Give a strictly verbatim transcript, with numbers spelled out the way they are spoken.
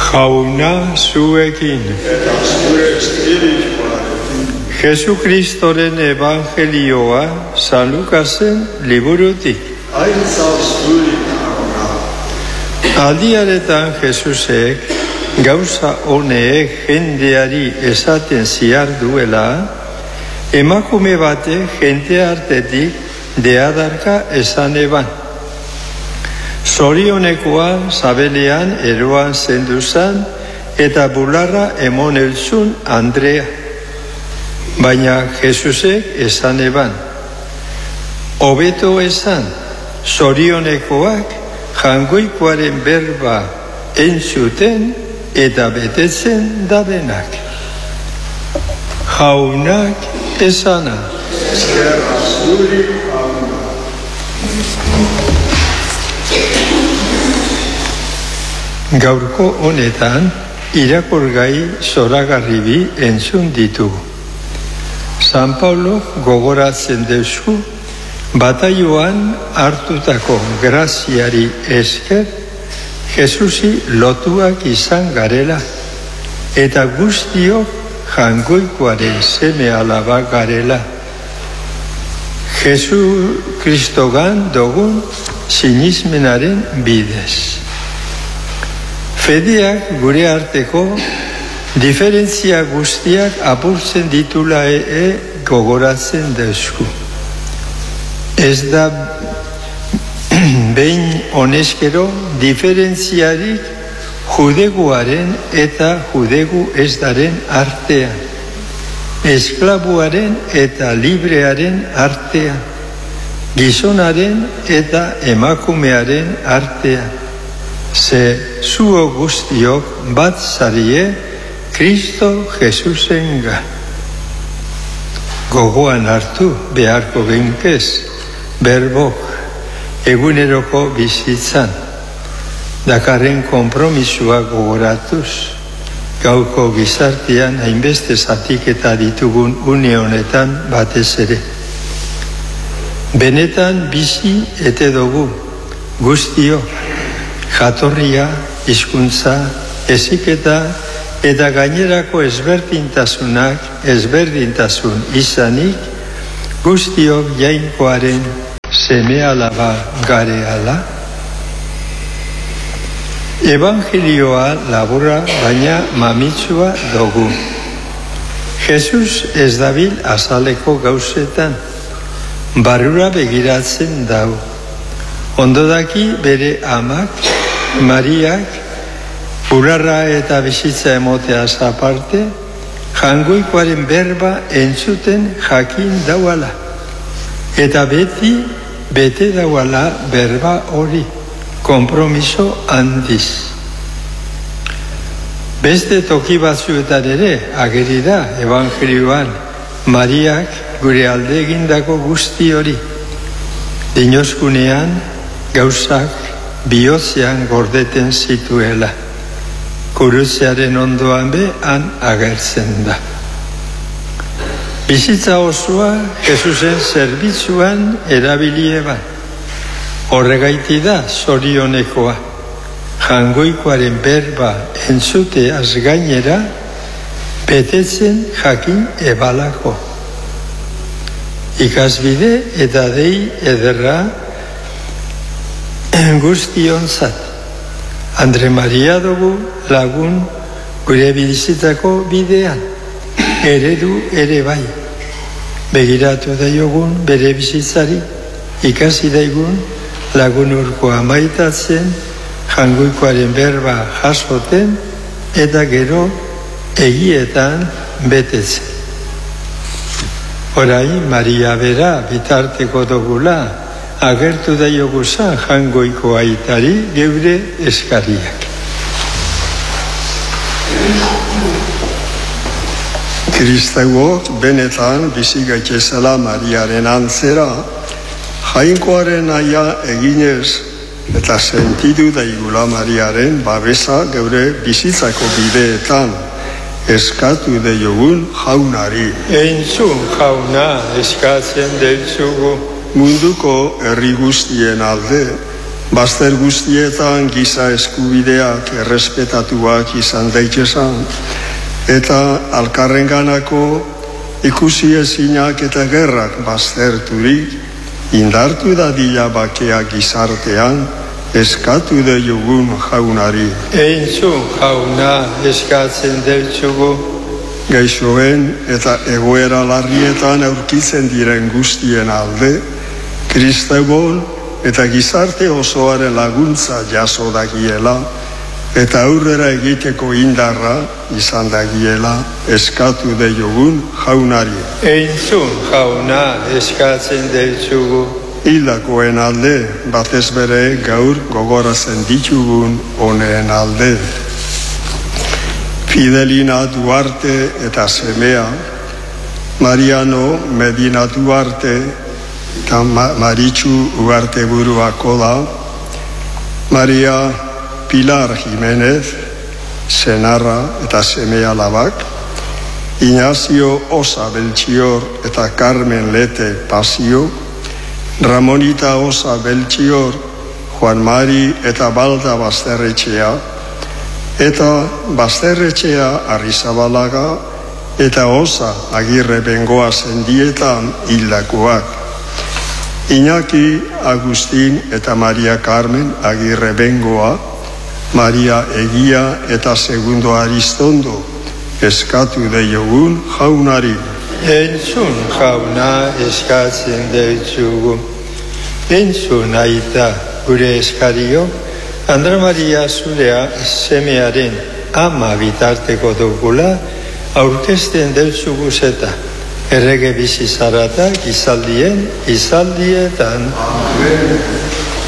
Jauna zuekin. Eta zure espirituarekin. Jesukristoren evangelioa San Lukasen liburutik. Aintza zuri agora. Aldiaretan Jesusek gauza honeek jendeari esaten ziar duela, emakume bate jende artetik deadarka esan eban. Zorionekoa sabelean eroan zenduzan eta bularra emon elzun Andrea. Baina Jesusek esan eban. Hobeto esan, zorionekoak jangoikoaren berba entzuten eta betetzen dabenak. Jaunak esana. Eskerra zuri agora. Gaurko honetan, irakurgai zoragarri bi entzun ditugu. San Paulo gogoratzen dezu, bataioan hartutako graziari esker, Jesusi lotuak izan garela, eta guztiok jangoikoaren seme alaba garela. Jesu Kristogan dogun sinismenaren bidez. Fedeak gure arteko diferentzia guztiak apurtzen ditula e gogoratzen dezku. Ez da behin honezkero diferentziarik judeguaren eta judegu ez daren artean, esklabuaren eta librearen artean, gizonaren eta emakumearen artean. Ze zuo guztiok bat zarie Kristo Jesusenga. Gogoan hartu beharko genkez, berbok eguneroko bizitzan, dakarren konpromisua gogoratuz, gauko gizartean hainbeste zatiketa ditugun une honetan batez ere. Benetan bizi ete dugu, guztio, jatorria, hizkuntza, heziketa eta gainerako ezberdintasunak ezberdintasun izanik, guztiok jainkoaren seme alaba gareala. Evangelioa laburra baina mamitsua dugu. Jesus ez dabil azaleko gauzetan, barrura begiratzen dau. Ondodaki bere amak, Mariak, bularra eta bizitza emoteaz aparte, jangoikoaren berba entzuten jakin dauala. Eta beti bete dauala berba hori, konpromiso handiz. Beste toki batzuetan ere ageri da evangelioan Mariak gure alde egindako guzti hori. Dinoskunean gauzak bihotzean gordeten zituela. Kurutzearen ondoan be han agertzen da. Bizitza osoa Jesusen zerbitzuan erabilie bat. Horregaiti da zorionekoa. Jangoikoaren berba entzuteaz gainera betetzen jakin ebalako. Ikasbide eta dei ederra guztionzat. Andre Maria dugu lagun gure bizitzako bidean, eredu ere bai. Begiratu daiogun bere bizitzari, ikasi daigun lagun urko amaitatzen, jangoikoaren berba jasoten eta gero egietan betetzen. Orain Maria bera bitarteko dugula, agertu daioguza jangoiko aitari geure eskariak. Kristauok benetan bizi gaitezela Mariaren antzera, jainkoaren aia eginez eta sentidu daigula Mariaren babesa geure bizitzako bideetan, eskatu deiogun jaunari. Entzun jauna eskatzen deitzugu. Munduko herri guztien alde, Bazter guztietan giza eskubideak errespetatuak izan daitezan, eta alkarrenganako ikusi ezinak eta gerrak bazterturik, indartu dadila bakea gizartean, eskatu diogun jaunari. Entzun jauna eskatzen deutsugu. Gaixoen eta egoera larrietan aurkitzen diren guztien alde, Kristauon eta gizarte osoaren laguntza jaso dagiela, eta aurrera egiteko indarra izan dagiela, eskatu diogun jaunari. Entzun jauna eskatzen deutsugu. Hildakoen alde, batez bere gaur gogoratzen ditugun honeen alde. Fidelina Duarte eta semea, Mariano Medina Duarte eta Maritxu Uarte buruako da, Maria Pilar Jimenez, senarra eta semea labak, Ignacio Osa Belchior eta Carmen Lete Pasio, Ramonita Osa Belchior, Juan Mari eta Balda Bazterretxea, eta Bazterretxea Arrizabalaga eta Osa Agirre Bengoa zendietan hildakoak. Iñaki Agustin eta Maria Carmen Agirre Bengoa, Maria Egia eta Segundo Aristondo, eskatu diogun jaunari. Entzun jauna eskatzen deutsugu. Entzun aita gure eskario, Andra Maria zurea semearen ama bitarteko dugula aurkezten deutsugu zeta. Errege bizi zarata gizaldien izaldietan. Amen.